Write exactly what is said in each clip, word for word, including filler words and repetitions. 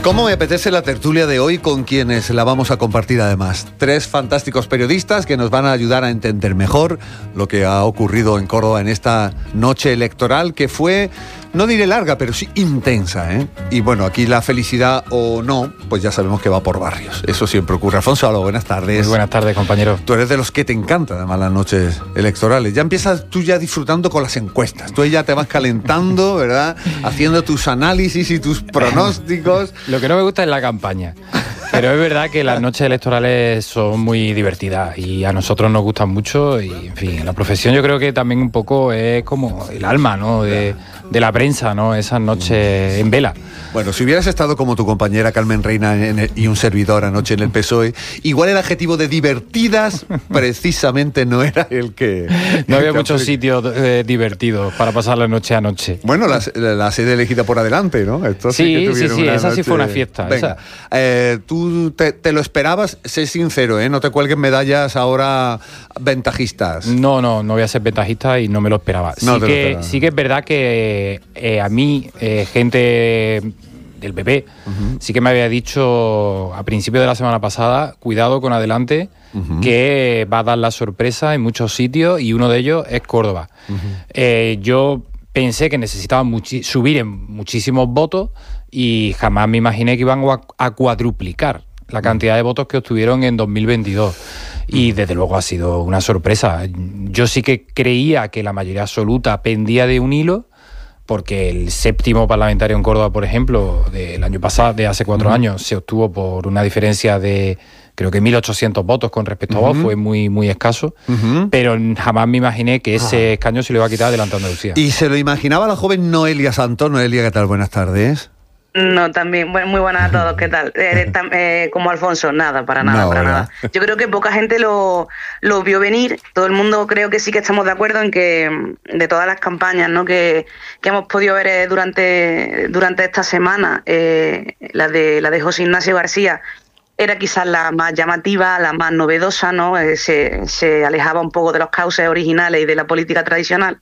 ¿Cómo me apetece la tertulia de hoy con quienes la vamos a compartir además? Tres fantásticos periodistas que nos van a ayudar a entender mejor lo que ha ocurrido en Córdoba en esta noche electoral que fue, no diré larga, pero sí intensa, ¿eh? Y bueno, aquí la felicidad o no, pues ya sabemos que va por barrios. Eso siempre ocurre. Alfonso, hola, buenas tardes. Muy buenas tardes, compañero. Tú eres de los que te encantan además las noches electorales. Ya empiezas tú ya disfrutando con las encuestas. Tú ya te vas calentando, ¿verdad? Haciendo tus análisis y tus pronósticos. Lo que no me gusta es la campaña. Pero es verdad que las noches electorales son muy divertidas y a nosotros nos gustan mucho y, en fin, la profesión yo creo que también un poco es como el alma, ¿no? De, de la prensa, ¿no? Esas noches en vela. Bueno, si hubieras estado como tu compañera Carmen Reina en el, y un servidor anoche en el P S O E, igual el adjetivo de divertidas precisamente no era el que... No había muchos sitios eh, divertidos para pasar la noche a noche. Bueno, la, la sede elegida por adelante, ¿no? Esto sí, sí, sí, sí, esa noche... sí fue una fiesta. Venga, esa. Eh, tú te, te lo esperabas, sé sincero, ¿eh? No te cuelgues medallas ahora ventajistas. No, no, no voy a ser ventajista y no me lo esperaba. Sí, no que, esperaba. sí que es verdad que eh, a mí, eh, gente del P P, uh-huh. sí que me había dicho a principio de la semana pasada, cuidado con Adelante, uh-huh. que va a dar la sorpresa en muchos sitios y uno de ellos es Córdoba. Uh-huh. Eh, yo pensé que necesitaban muchi- subir en muchísimos votos y jamás me imaginé que iban a, a cuadruplicar la cantidad de votos que obtuvieron en dos mil veintidós. Y desde luego ha sido una sorpresa. Yo sí que creía que la mayoría absoluta pendía de un hilo, porque el séptimo parlamentario en Córdoba, por ejemplo, del año pasado, de hace cuatro uh-huh. años, se obtuvo por una diferencia de, creo que mil ochocientos votos con respecto uh-huh. a vos, fue muy, muy escaso, uh-huh. pero jamás me imaginé que ese uh-huh. escaño se le iba a quitar adelante a Andalucía. ¿Y se lo imaginaba la joven Noelia Santos? Noelia, ¿qué tal? Buenas tardes. No, también, muy buenas a todos, ¿qué tal? Eh, tam, eh, como Alfonso, nada, para nada, no, para ¿verdad? nada. Yo creo que poca gente lo, lo vio venir, todo el mundo creo que sí que estamos de acuerdo en que de todas las campañas, ¿no? que, que hemos podido ver eh, durante, durante esta semana, eh, la de la de José Ignacio García era quizás la más llamativa, la más novedosa, ¿no? Eh, se, se alejaba un poco de los cauces originales y de la política tradicional.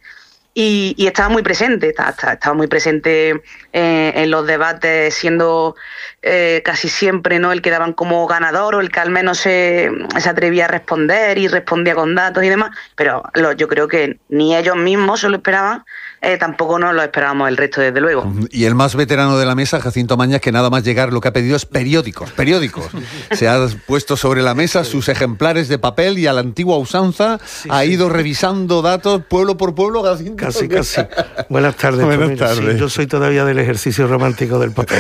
Y, y estaba muy presente, estaba, estaba muy presente eh, en los debates, siendo eh, casi siempre no el que daban como ganador o el que al menos se, se atrevía a responder y respondía con datos y demás, pero lo, yo creo que ni ellos mismos se lo esperaban, eh, tampoco nos lo esperábamos el resto, desde luego. Y el más veterano de la mesa, Jacinto Mañas, que nada más llegar lo que ha pedido es periódicos, periódicos. Se ha puesto sobre la mesa sus ejemplares de papel y a la antigua usanza sí, ha ido sí. revisando datos pueblo por pueblo, Jacinto. Casi, casi. Buenas tardes. Buenas pues, tardes. Sí, yo soy todavía del ejercicio romántico del papel.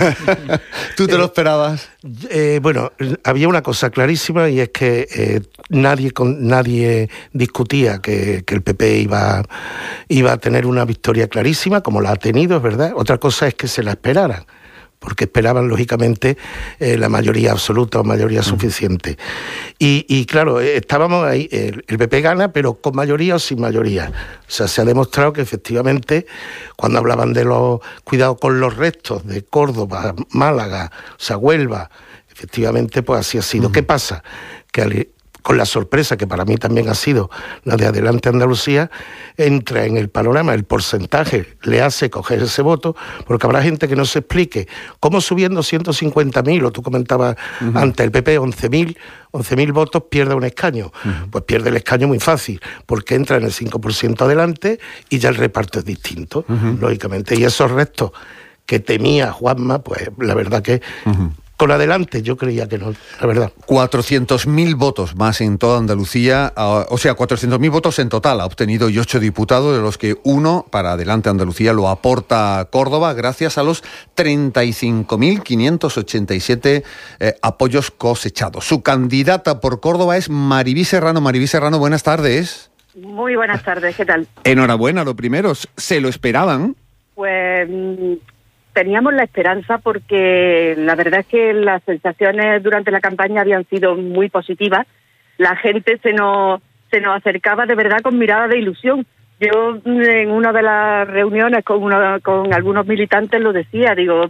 ¿Tú te lo esperabas? Eh, bueno, había una cosa clarísima y es que eh, nadie con, nadie discutía que, que el P P iba, iba a tener una victoria clarísima, como la ha tenido, es verdad. Otra cosa es que se la esperaran, porque esperaban, lógicamente, eh, la mayoría absoluta o mayoría suficiente. Y, y claro, estábamos ahí, el, el P P gana, pero con mayoría o sin mayoría. O sea, se ha demostrado que efectivamente, cuando hablaban de los cuidados con los restos de Córdoba, Málaga, o sea, Huelva, efectivamente, pues así ha sido. Uh-huh. ¿Qué pasa? Que al, con la sorpresa, que para mí también ha sido la de Adelante Andalucía, entra en el panorama, el porcentaje le hace coger ese voto, porque habrá gente que no se explique cómo subiendo ciento cincuenta mil, o tú comentabas uh-huh. ante el P P once mil votos pierde un escaño. Uh-huh. Pues pierde el escaño muy fácil, porque entra en el cinco por ciento adelante y ya el reparto es distinto, uh-huh. lógicamente. Y esos restos que temía Juanma, pues la verdad que... Uh-huh. Con Adelante yo creía que no, la verdad. cuatrocientos mil votos más en toda Andalucía, o sea, cuatrocientos mil votos en total. Ha obtenido y ocho diputados, de los que uno para Adelante Andalucía lo aporta Córdoba, gracias a los treinta y cinco mil quinientos ochenta y siete eh, apoyos cosechados. Su candidata por Córdoba es Maribí Serrano. Maribí Serrano, buenas tardes. Muy buenas tardes, ¿qué tal? Enhorabuena, lo primero. ¿Se lo esperaban? Pues... teníamos la esperanza porque la verdad es que las sensaciones durante la campaña habían sido muy positivas. La gente se nos se nos acercaba de verdad con mirada de ilusión. Yo en una de las reuniones con una, con algunos militantes lo decía, digo,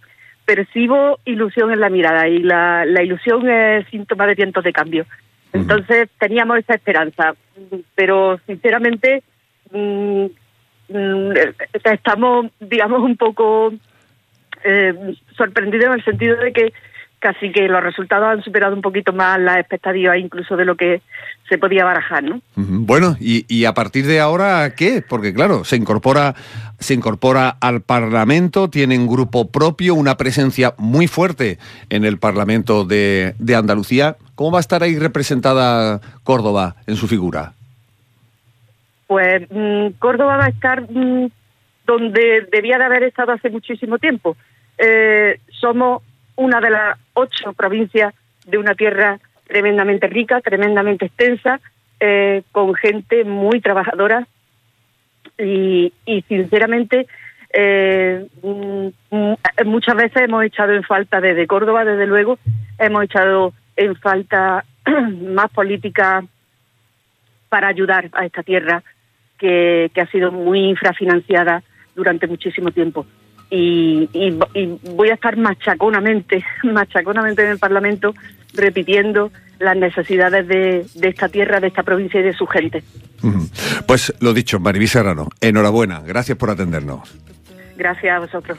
percibo ilusión en la mirada y la, la ilusión es síntoma de tiempos de cambio. Entonces teníamos esa esperanza, pero sinceramente mmm, mmm, estamos, digamos, un poco eh, sorprendido en el sentido de que casi que los resultados han superado un poquito más las expectativas incluso de lo que se podía barajar, ¿no? Bueno, y, y a partir de ahora, ¿qué? Porque claro, se incorpora, se incorpora al Parlamento, tiene un grupo propio, una presencia muy fuerte en el Parlamento de, de Andalucía. ¿Cómo va a estar ahí representada Córdoba en su figura? Pues mmm, Córdoba va a estar mmm, donde debía de haber estado hace muchísimo tiempo. Eh, somos una de las ocho provincias de una tierra tremendamente rica, tremendamente extensa, eh, con gente muy trabajadora y, y sinceramente eh, m- muchas veces hemos echado en falta desde Córdoba, desde luego, hemos echado en falta más política para ayudar a esta tierra que, que ha sido muy infrafinanciada durante muchísimo tiempo. Y, y, y voy a estar machaconamente, machaconamente en el Parlamento repitiendo las necesidades de, de esta tierra, de esta provincia y de su gente. Pues lo dicho, Mariví Serrano, enhorabuena, gracias por atendernos. Gracias a vosotros.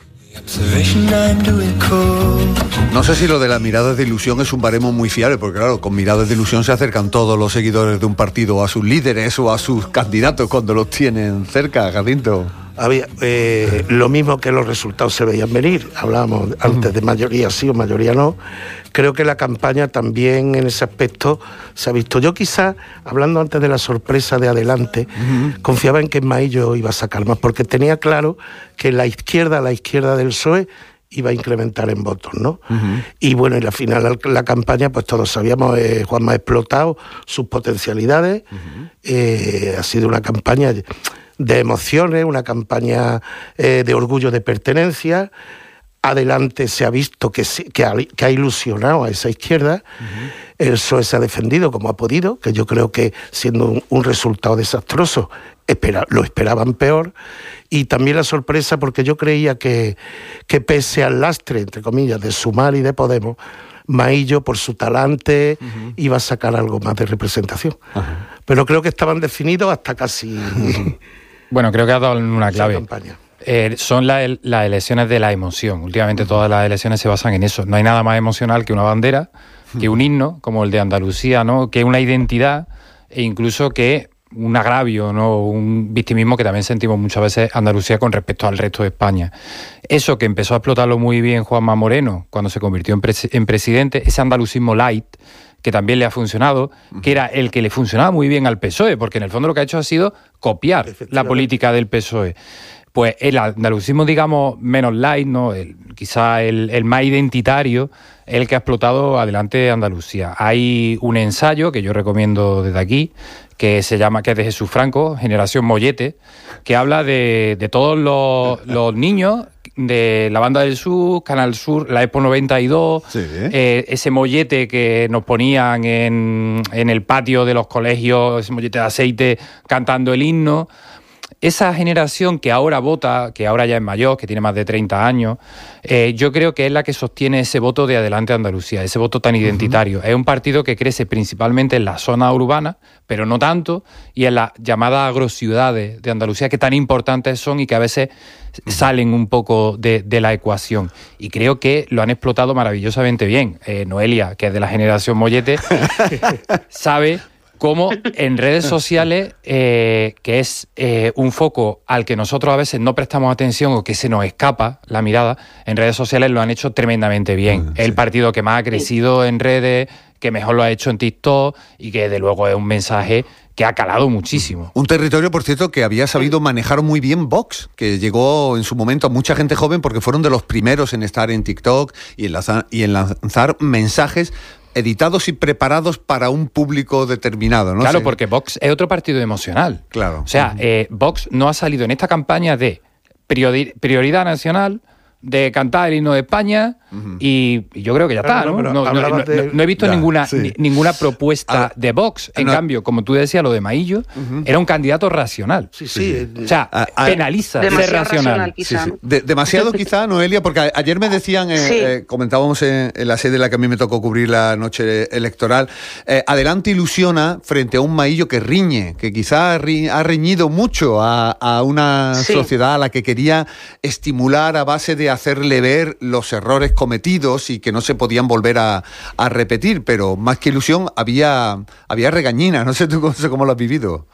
No sé si lo de las miradas de ilusión es un baremo muy fiable, porque claro, con miradas de ilusión se acercan todos los seguidores de un partido a sus líderes o a sus candidatos cuando los tienen cerca, Jacinto. Había eh, lo mismo que los resultados se veían venir. Hablábamos antes de mayoría sí o mayoría no. Creo que la campaña también en ese aspecto se ha visto. Yo quizás, hablando antes de la sorpresa de adelante, uh-huh. confiaba en que Maillo iba a sacar más, porque tenía claro que la izquierda, la izquierda del P S O E, iba a incrementar en votos, ¿no? Uh-huh. Y bueno, y al final la, la campaña, pues todos sabíamos, eh, Juanma ha explotado sus potencialidades. Uh-huh. Eh, ha sido una campaña de emociones, una campaña eh, de orgullo de pertenencia. Adelante se ha visto que, se, que, ha, que ha ilusionado a esa izquierda. Uh-huh. El P S O E se ha defendido como ha podido, que yo creo que siendo un, un resultado desastroso, espera, lo esperaban peor. Y también la sorpresa, porque yo creía que, que pese al lastre, entre comillas, de Sumar y de Podemos, Maillo, por su talante, uh-huh. iba a sacar algo más de representación. Uh-huh. Pero creo que estaban definidos hasta casi... Uh-huh. Bueno, creo que has dado una clave. Eh, son las la elecciones de la emoción. Últimamente uh-huh. todas las elecciones se basan en eso. No hay nada más emocional que una bandera, que un himno, como el de Andalucía, ¿no? Que una identidad e incluso que un agravio, ¿no? Un victimismo que también sentimos muchas veces Andalucía con respecto al resto de España. Eso que empezó a explotarlo muy bien Juanma Moreno cuando se convirtió en, pres- en presidente, ese andalucismo light, que también le ha funcionado, que era el que le funcionaba muy bien al P S O E, porque en el fondo lo que ha hecho ha sido copiar la política del P S O E. Pues el andalucismo, digamos, menos light, ¿no? El, quizá el, el más identitario, es el que ha explotado adelante Andalucía. Hay un ensayo que yo recomiendo desde aquí, que se llama, que es de Jesús Franco, Generación Mollete, que habla de, de todos los, los niños de la Banda del Sur, Canal Sur, la Expo noventa y dos, sí. eh, ese mollete que nos ponían en, en el patio de los colegios, ese mollete de aceite cantando el himno. Esa generación que ahora vota, que ahora ya es mayor, que tiene más de treinta años, eh, yo creo que es la que sostiene ese voto de Adelante Andalucía, ese voto tan identitario. Uh-huh. Es un partido que crece principalmente en la zona urbana, pero no tanto, y en las llamadas agrociudades de Andalucía, que tan importantes son y que a veces uh-huh. salen un poco de, de la ecuación. Y creo que lo han explotado maravillosamente bien. Eh, Noelia, que es de la generación Mollete, sabe cómo en redes sociales, eh, que es eh, un foco al que nosotros a veces no prestamos atención o que se nos escapa la mirada, en redes sociales lo han hecho tremendamente bien. Es sí. el partido que más ha crecido en redes, que mejor lo ha hecho en TikTok y que de luego es un mensaje que ha calado muchísimo. Un territorio, por cierto, que había sabido manejar muy bien Vox, que llegó en su momento a mucha gente joven porque fueron de los primeros en estar en TikTok y en lanzar, y en lanzar mensajes editados y preparados para un público determinado, ¿no? Claro, sí. porque Vox es otro partido emocional. Claro. O sea, eh, Vox no ha salido en esta campaña de priori- prioridad nacional, de cantar el himno de España, Uh-huh. Y, y yo creo que ya está, ¿no? No, no, no, no, de... no he visto ya, ninguna, sí. ni, ninguna propuesta ah, de Vox. En no. cambio, como tú decías, lo de Maillo, uh-huh. era un candidato racional. Sí, sí. O sea, ah, ah, penaliza ser racional. racional quizá, sí, sí. De, demasiado quizá, Noelia, porque ayer me decían, eh, sí. eh, comentábamos en, en la sede en la que a mí me tocó cubrir la noche electoral, eh, Adelante ilusiona frente a un Maillo que riñe, que quizá ha reñido mucho a, a una sí. sociedad a la que quería estimular a base de hacerle ver los errores cometidos y que no se podían volver a, a repetir, pero más que ilusión había, había regañina. No sé tú cómo, cómo lo has vivido.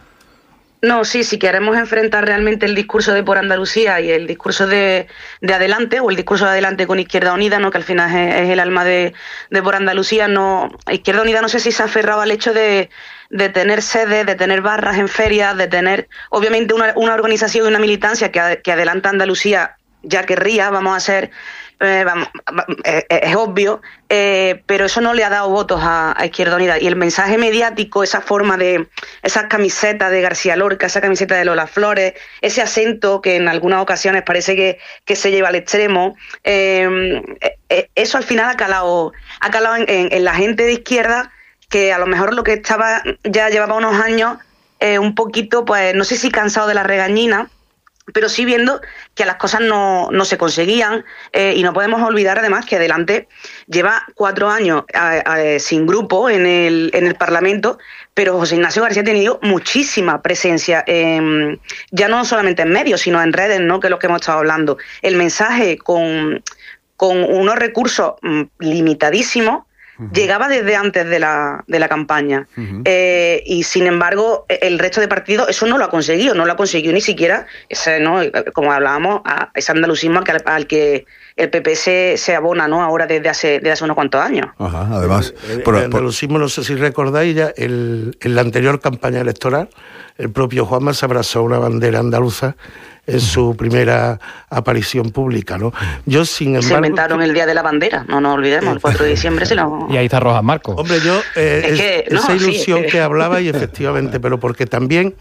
No, sí, si queremos enfrentar realmente el discurso de Por Andalucía y el discurso de, de Adelante, o el discurso de Adelante con Izquierda Unida, ¿no?, que al final es, es el alma de, de Por Andalucía, no, Izquierda Unida no sé si se ha aferrado al hecho de, de tener sedes, de tener barras en ferias, de tener obviamente una, una organización y una militancia que, que Adelante Andalucía ya querría, vamos a ser... Eh, vamos, eh, eh, es obvio, eh, pero eso no le ha dado votos a, a Izquierda Unida. Y el mensaje mediático, esa forma de, esas camisetas de García Lorca, esa camiseta de Lola Flores, ese acento que en algunas ocasiones parece que, que se lleva al extremo, eh, eh, eso al final ha calado, ha calado en, en, en la gente de izquierda, que a lo mejor lo que estaba ya llevaba unos años eh, un poquito, pues no sé si cansado de la regañina, pero sí viendo que las cosas no, no se conseguían, eh, y no podemos olvidar además que Adelante lleva cuatro años a, a, sin grupo en el, en el Parlamento, pero José Ignacio García ha tenido muchísima presencia, eh, ya no solamente en medios, sino en redes, ¿no?, que es lo que hemos estado hablando. El mensaje con, con unos recursos mm, limitadísimos, Uh-huh. llegaba desde antes de la, de la campaña. Uh-huh. Eh, y sin embargo, el resto de partidos eso no lo ha conseguido, no lo ha conseguido ni siquiera, ese, ¿no?, como hablábamos, a ese andalucismo al, al que el P P se, se abona, ¿no?, ahora desde hace, desde hace unos cuantos años. Ajá, además. El, el, por, el andalucismo, no sé si recordáis, ya el, en la anterior campaña electoral, el propio Juanma se abrazó a una bandera andaluza en su primera aparición pública, ¿no? Yo, sin embargo... Se inventaron el Día de la Bandera, no nos olvidemos, el cuatro de diciembre se lo... Y ahí está Rojas Marcos. Hombre, yo... Eh, es que, es, no, esa ilusión sí. que hablaba, y efectivamente, pero porque también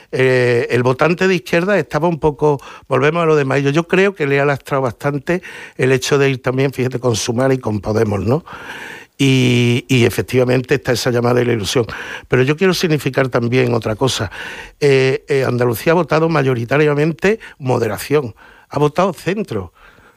eh, el votante de izquierda estaba un poco... Volvemos a lo de Maillo. Yo creo que le ha lastrado bastante el hecho de ir también, fíjate, con Sumar y con Podemos, ¿no? Y, y efectivamente está esa llamada y la ilusión. Pero yo quiero significar también otra cosa. Eh, eh, Andalucía ha votado mayoritariamente moderación, ha votado centro.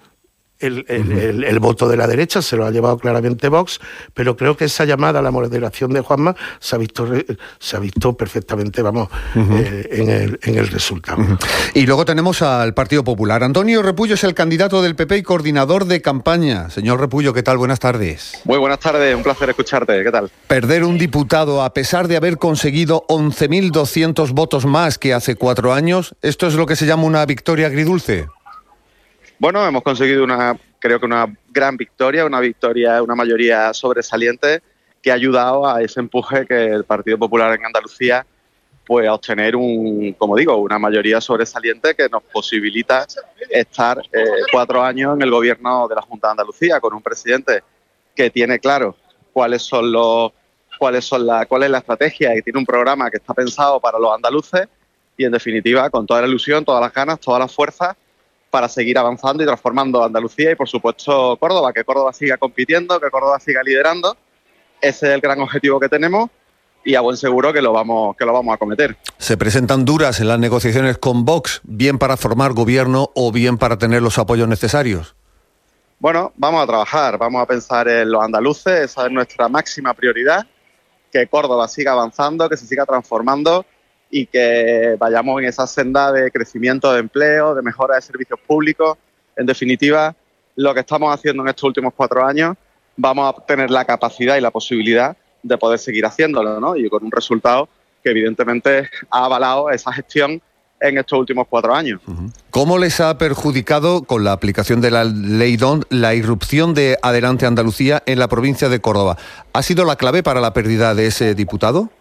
El, el, el, el voto de la derecha se lo ha llevado claramente Vox, pero creo que esa llamada a la moderación de Juanma se ha visto, se ha visto perfectamente, vamos, uh-huh. eh, en, el, en el resultado. Uh-huh. Y luego tenemos al Partido Popular. Antonio Repullo es el candidato del P P y coordinador de campaña. Señor Repullo, ¿qué tal? Buenas tardes. Muy buenas tardes, un placer escucharte. ¿Qué tal? Perder un diputado a pesar de haber conseguido once mil doscientos votos más que hace cuatro años, ¿esto es lo que se llama una victoria agridulce? Bueno, hemos conseguido una, creo que una gran victoria, una victoria, una mayoría sobresaliente que ha ayudado a ese empuje que el Partido Popular en Andalucía, pues a obtener un, como digo, una mayoría sobresaliente que nos posibilita estar eh, cuatro años en el gobierno de la Junta de Andalucía con un presidente que tiene claro cuáles son los, cuáles son la, cuál es la estrategia y tiene un programa que está pensado para los andaluces y en definitiva con toda la ilusión, todas las ganas, todas las fuerzas para seguir avanzando y transformando Andalucía y, por supuesto, Córdoba, que Córdoba siga compitiendo, que Córdoba siga liderando. Ese es el gran objetivo que tenemos y a buen seguro que lo vamos, que lo vamos a acometer. Se presentan duras en las negociaciones con Vox, bien para formar gobierno o bien para tener los apoyos necesarios. Bueno, vamos a trabajar, vamos a pensar en los andaluces, esa es nuestra máxima prioridad, que Córdoba siga avanzando, que se siga transformando y que vayamos en esa senda de crecimiento de empleo, de mejora de servicios públicos. En definitiva, lo que estamos haciendo en estos últimos cuatro años, vamos a tener la capacidad y la posibilidad de poder seguir haciéndolo, ¿no? Y con un resultado que evidentemente ha avalado esa gestión en estos últimos cuatro años. ¿Cómo les ha perjudicado con la aplicación de la Ley D O N la irrupción de Adelante Andalucía en la provincia de Córdoba? ¿Ha sido la clave para la pérdida de ese diputado?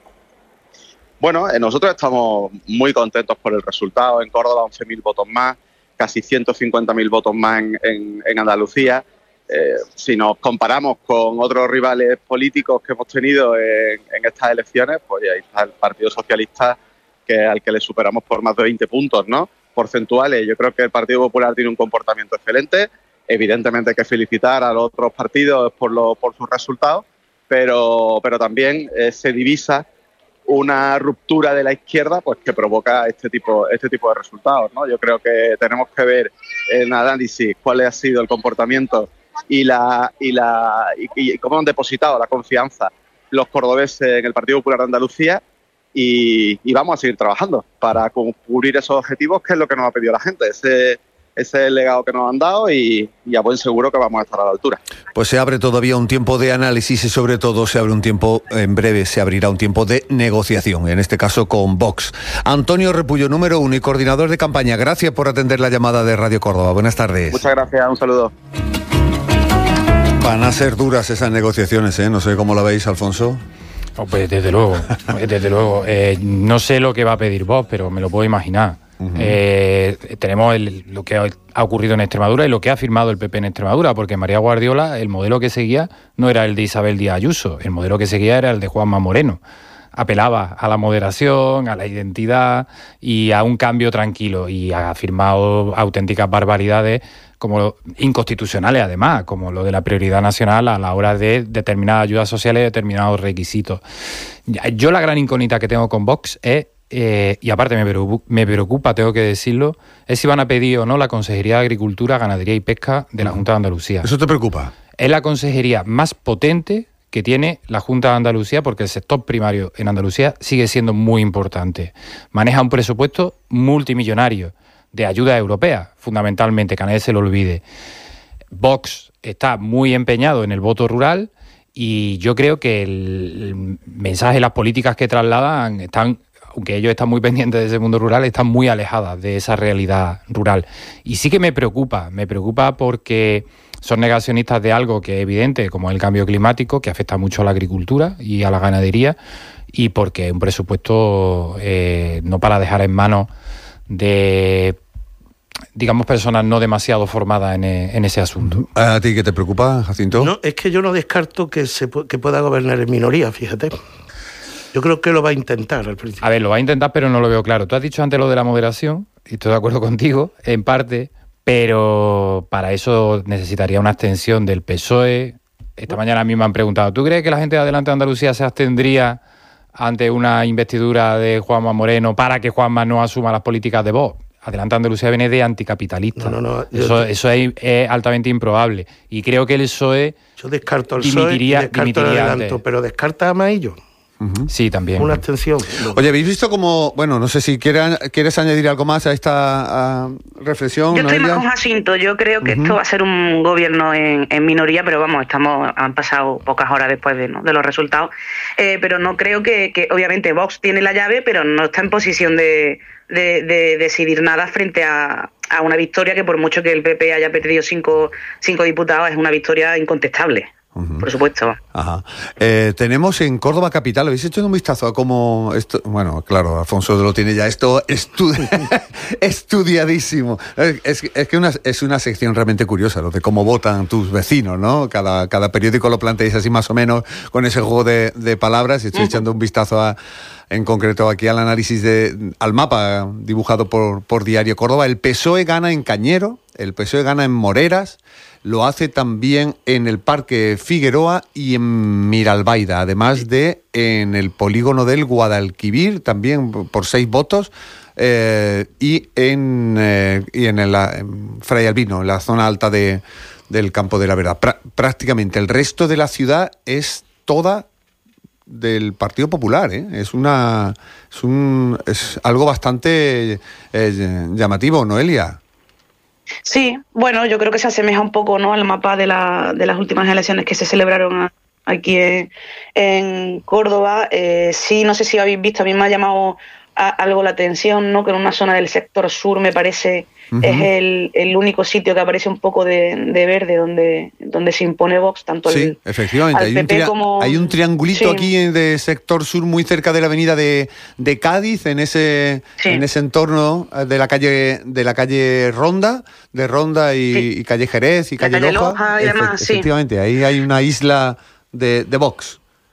Bueno, nosotros estamos muy contentos por el resultado. En Córdoba, once mil votos más, casi ciento cincuenta mil votos más en, en, en Andalucía. Eh, si nos comparamos con otros rivales políticos que hemos tenido en, en estas elecciones, pues ahí está el Partido Socialista, que al que le superamos por más de veinte puntos, ¿no?, porcentuales. Yo creo que el Partido Popular tiene un comportamiento excelente, Evidentemente hay que felicitar a los otros partidos por, lo, por sus resultados, pero, pero también eh, se divisa una ruptura de la izquierda pues que provoca este tipo, este tipo de resultados, ¿no? Yo creo que tenemos que ver en análisis cuál ha sido el comportamiento y, la, y, la, y, y cómo han depositado la confianza los cordobeses en el Partido Popular de Andalucía y, y vamos a seguir trabajando para cubrir esos objetivos, que es lo que nos ha pedido la gente. Ese, ese es el legado que nos han dado y, y a buen seguro que vamos a estar a la altura. Pues se abre todavía un tiempo de análisis y sobre todo se abre un tiempo, en breve se abrirá un tiempo de negociación, en este caso con Vox. Antonio Repullo, número uno y coordinador de campaña, gracias por atender la llamada de Radio Córdoba. Buenas tardes. Muchas gracias, un saludo. Van a ser duras esas negociaciones, ¿eh? No sé cómo la veis, Alfonso. Oh, pues desde luego, desde luego. Eh, no sé lo que va a pedir Vox, pero me lo puedo imaginar. Uh-huh. Eh, tenemos el, lo que ha ocurrido en Extremadura y lo que ha firmado el P P en Extremadura, porque María Guardiola, el modelo que seguía no era el de Isabel Díaz Ayuso, el modelo que seguía era el de Juanma Moreno. Apelaba a la moderación, a la identidad y a un cambio tranquilo, y ha firmado auténticas barbaridades como inconstitucionales además, como lo de la prioridad nacional a la hora de determinadas ayudas sociales y determinados requisitos. Yo la gran incógnita que tengo con Vox es, eh, y aparte me preocupa, me preocupa, tengo que decirlo, es si van a pedir o no la Consejería de Agricultura, Ganadería y Pesca de la Junta de Andalucía. ¿Eso te preocupa? Es la consejería más potente que tiene la Junta de Andalucía, porque el sector primario en Andalucía sigue siendo muy importante. Maneja un presupuesto multimillonario de ayuda europea, fundamentalmente, que a nadie se lo olvide. Vox está muy empeñado en el voto rural y yo creo que el mensaje, las políticas que trasladan están, aunque ellos están muy pendientes de ese mundo rural, están muy alejadas de esa realidad rural. Y sí que me preocupa, me preocupa porque son negacionistas de algo que es evidente, como el cambio climático, que afecta mucho a la agricultura y a la ganadería, y porque es un presupuesto eh, no para dejar en manos de, digamos, personas no demasiado formadas en, en ese asunto. ¿A ti qué te preocupa, Jacinto? No, es que yo no descarto que se que pueda gobernar en minoría, fíjate. Yo creo que lo va a intentar al principio. A ver, lo va a intentar, pero no lo veo claro. Tú has dicho antes lo de la moderación, y estoy de acuerdo contigo, en parte, pero para eso necesitaría una abstención del P S O E. Esta mañana a mí me han preguntado, ¿tú crees que la gente de Adelante de Andalucía se abstendría ante una investidura de Juanma Moreno para que Juanma no asuma las políticas de Vox? Adelante Andalucía viene de anticapitalista. No, no, no, eso yo, eso es, es altamente improbable. Y creo que el P S O E yo descarto el P S O E y descarto el adelanto, pero descarta a Maillo. Uh-huh. Sí, también. Una abstención. Oye, ¿habéis visto cómo, bueno, no sé si quieran, quieres añadir algo más a esta a, reflexión? Yo estoy Noelia. más con Jacinto, yo creo que uh-huh. esto va a ser un gobierno en, en minoría, pero vamos, estamos han pasado pocas horas después de, ¿no? de los resultados, eh, pero no creo que, que, obviamente, Vox tiene la llave, pero no está en posición de, de, de decidir nada frente a, a una victoria que, por mucho que el P P haya perdido cinco, cinco diputados, es una victoria incontestable. Uh-huh. Por supuesto. Ajá. Eh, tenemos en Córdoba capital, ¿habéis hecho un vistazo a cómo esto? Bueno, claro, Alfonso lo tiene ya esto estu- estudiadísimo. Es, es que una, es una sección realmente curiosa, lo de cómo votan tus vecinos, ¿no? Cada, cada periódico lo planteáis así más o menos con ese juego de, de palabras. Estoy uh-huh. echando un vistazo a, en concreto aquí al análisis de, al mapa dibujado por, por Diario Córdoba. El P S O E gana en Cañero, el P S O E gana en Moreras, lo hace también en el Parque Figueroa y en Miralbaida, además de en el polígono del Guadalquivir, también por seis votos, eh, y en, eh, y en, el, en Fray Albino, en la zona alta de, del Campo de la Verdad. Pra, prácticamente el resto de la ciudad es toda del Partido Popular, ¿eh? Es una es un es algo bastante eh, llamativo, Noelia. Sí, bueno, yo creo que se asemeja un poco, ¿no?, al mapa de, la, de las últimas elecciones que se celebraron aquí en, en Córdoba. Eh, sí, no sé si habéis visto, a mí me ha llamado a, algo la atención, ¿no?, que en una zona del sector sur, me parece, uh-huh. es el, el único sitio que aparece un poco de, de verde donde, donde se impone Vox, tanto sí, el, efectivamente, al hay P P un, tria- como... hay un triangulito sí. aquí de sector sur, muy cerca de la avenida de, de Cádiz, en ese sí. en ese entorno de la calle de la calle Ronda, de Ronda y, sí. y calle Jerez y la calle, calle Loja, Loja y demás, Efe- efectivamente, sí. Ahí hay una isla de, de Vox.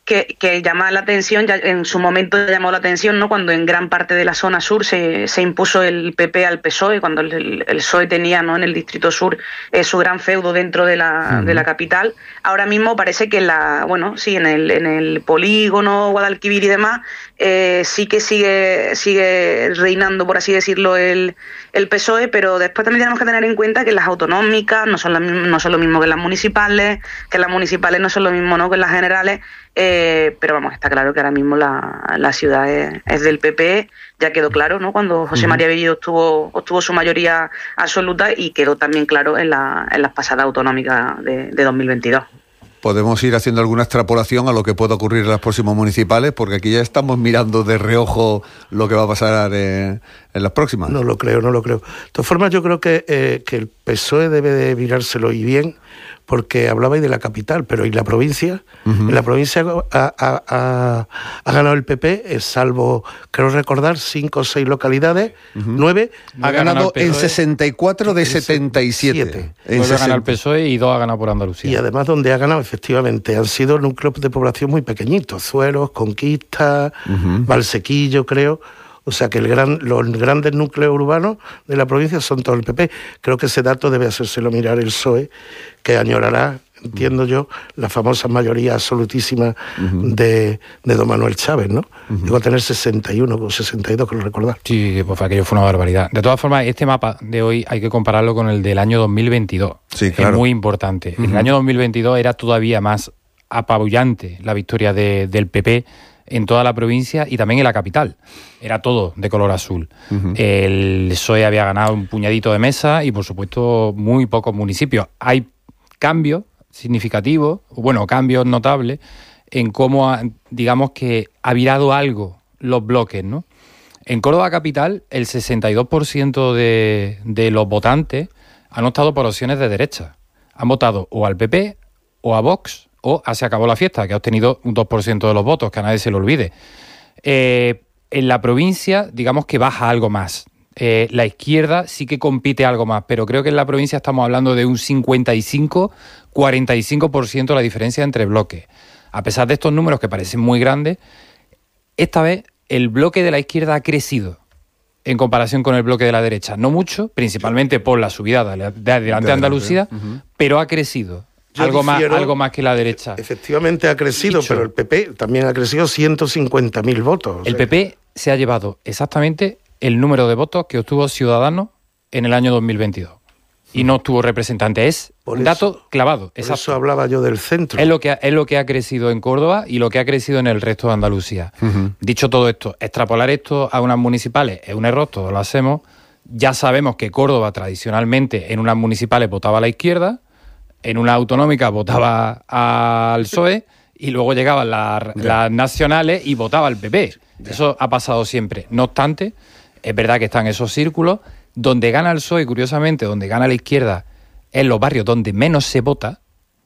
que, que llama la atención, ya en su momento llamó la atención, ¿no? Cuando en gran parte de la zona sur se, se impuso el P P al P S O E, cuando el, el P S O E tenía, ¿no?, en el distrito sur eh, su gran feudo dentro de la, uh-huh. de la capital. Ahora mismo parece que la, bueno, sí, en el, en el polígono, Guadalquivir y demás, eh, sí que sigue, sigue reinando, por así decirlo, el, el P S O E, pero después también tenemos que tener en cuenta que las autonómicas no son, la, no son lo mismo que las municipales, que las municipales no son lo mismo, ¿no?, que las generales. Eh, pero vamos, está claro que ahora mismo la, la ciudad es, es del P P, ya quedó claro, ¿no?, cuando José María Bellido obtuvo, obtuvo su mayoría absoluta, y quedó también claro en, la, en las pasadas autonómicas de, de dos mil veintidós. Podemos ir haciendo alguna extrapolación a lo que pueda ocurrir en las próximas municipales, porque aquí ya estamos mirando de reojo lo que va a pasar eh, en las próximas. No lo creo, no lo creo. De todas formas, yo creo que, eh, que el P S O E debe de mirárselo y bien, porque hablabais de la capital, pero ¿y la provincia? Uh-huh. En la provincia ha, ha, ha, ha ganado el P P, eh, salvo, creo recordar, cinco o seis localidades, uh-huh. nueve. Ha ganado en sesenta y cuatro de setenta y siete. En nueve ha ganado el P S O E y dos ha ganado por Andalucía. Y además donde ha ganado, efectivamente, han sido núcleos de población muy pequeñitos, Zueros, Conquista, uh-huh. Valsequillo, creo. O sea que el gran, los grandes núcleos urbanos de la provincia son todo el P P. Creo que ese dato debe hacérselo mirar el P S O E, que añorará, entiendo yo, la famosa mayoría absolutísima uh-huh. de, de don Manuel Chávez, ¿no? Uh-huh. Llegó a tener sesenta y uno o sesenta y dos, creo recordar. Sí, pues aquello fue una barbaridad. De todas formas, este mapa de hoy hay que compararlo con el del año dos mil veintidós. Sí, claro. Es muy importante. Uh-huh. En el año dos mil veintidós era todavía más apabullante la victoria de, del P P en toda la provincia y también en la capital. Era todo de color azul. Uh-huh. El P S O E había ganado un puñadito de mesa y, por supuesto, muy pocos municipios. Hay cambios significativos, bueno, cambios notables, en cómo, ha, digamos que ha virado algo los bloques, ¿no? En Córdoba capital, el sesenta y dos por ciento de, de los votantes han optado por opciones de derecha. Han votado o al P P o a Vox, o a Se Acabó la Fiesta, que ha obtenido un dos por ciento de los votos, que a nadie se le olvide. Eh, en la provincia, digamos que baja algo más. Eh, la izquierda sí que compite algo más, pero creo que en la provincia estamos hablando de un cincuenta y cinco a cuarenta y cinco por ciento la diferencia entre bloques. A pesar de estos números que parecen muy grandes, esta vez el bloque de la izquierda ha crecido en comparación con el bloque de la derecha. No mucho, principalmente por la subida de Adelante Andalucía, uh-huh. pero ha crecido. Algo más, algo más que la derecha. Efectivamente ha crecido, Dicho, pero el P P también ha crecido ciento cincuenta mil votos. El P P se ha llevado exactamente el número de votos que obtuvo Ciudadanos en el año dos mil veintidós. Y no obtuvo representante. Es por un eso, dato clavado. Por exacto. Eso hablaba yo del centro. Es lo, que ha, es lo que ha crecido en Córdoba y lo que ha crecido en el resto de Andalucía. Uh-huh. Dicho todo esto, extrapolar esto a unas municipales es un error, todos lo hacemos. Ya sabemos que Córdoba tradicionalmente en unas municipales votaba a la izquierda, en una autonómica votaba al P S O E y luego llegaban las, las nacionales y votaba al P P. Eso ha pasado siempre. No obstante, es verdad que están esos círculos donde gana el P S O E, curiosamente, donde gana la izquierda, es en los barrios donde menos se vota,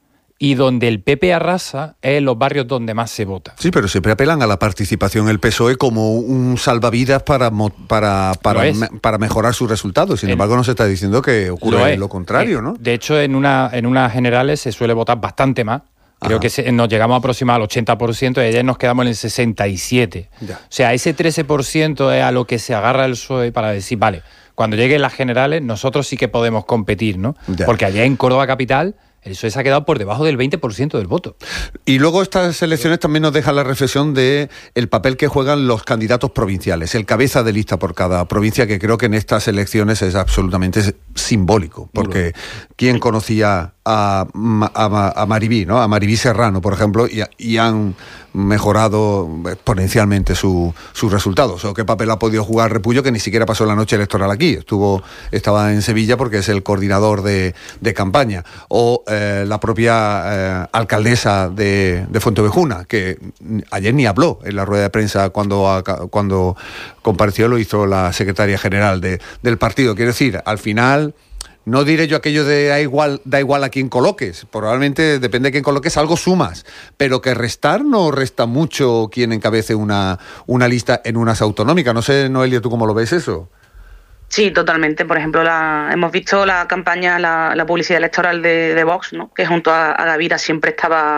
y donde el P P arrasa es en los barrios donde más se vota. Sí, pero siempre apelan a la participación el P S O E como un salvavidas para para para, me, para mejorar sus resultados. Sin el, embargo, no se está diciendo que ocurre lo, lo contrario, ¿no? De hecho, en una en unas generales se suele votar bastante más. Creo Ajá. que se, nos llegamos a aproximar al ochenta por ciento y ayer nos quedamos en el sesenta y siete por ciento. Ya. O sea, ese trece por ciento es a lo que se agarra el P S O E para decir, vale, cuando lleguen las generales nosotros sí que podemos competir, ¿no? Ya. Porque allá en Córdoba capital el P S O E se ha quedado por debajo del veinte por ciento del voto. Y luego estas elecciones también nos dejan la reflexión de el papel que juegan los candidatos provinciales, el cabeza de lista por cada provincia, que creo que en estas elecciones es absolutamente simbólico, porque ¿quién conocía a, a, a Maribí, ¿no? A Maribí Serrano, por ejemplo, y, y han mejorado exponencialmente su, sus resultados? ¿O qué papel ha podido jugar Repullo, que ni siquiera pasó la noche electoral aquí? Estuvo, estaba en Sevilla porque es el coordinador de, de campaña. O eh, la propia eh, alcaldesa de, de Fuenteovejuna, que ayer ni habló en la rueda de prensa cuando, cuando compareció, lo hizo la secretaria general de, del partido. Quiero decir, al final, no diré yo aquello de da igual, da igual a quién coloques, probablemente depende de quién coloques, algo sumas, pero que restar no resta mucho quien encabece una, una lista en unas autonómicas. No sé, Noelia, ¿tú cómo lo ves eso? Sí, totalmente. Por ejemplo, la, hemos visto la campaña, la, la publicidad electoral de, de Vox, ¿no? Que junto a, a Gavira siempre estaba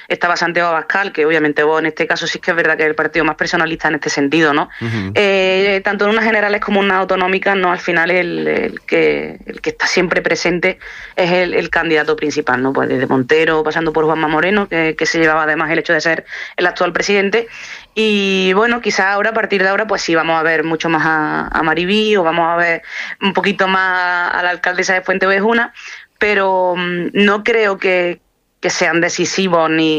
estaba Santiago Abascal, que obviamente Vox en este caso sí que es verdad que es el partido más personalista en este sentido, ¿no? Uh-huh. Eh, tanto en unas generales como en unas autonómicas, ¿no? Al final el, el, que, el que está siempre presente es el, el candidato principal, ¿no? Pues desde Montero, pasando por Juanma Moreno, que, que se llevaba además el hecho de ser el actual presidente. Y bueno, quizás ahora, a partir de ahora, pues sí, vamos a ver mucho más a, a Maribí, o vamos a ver un poquito más a la alcaldesa de Fuenteovejuna, pero um, no creo que, que sean decisivos ni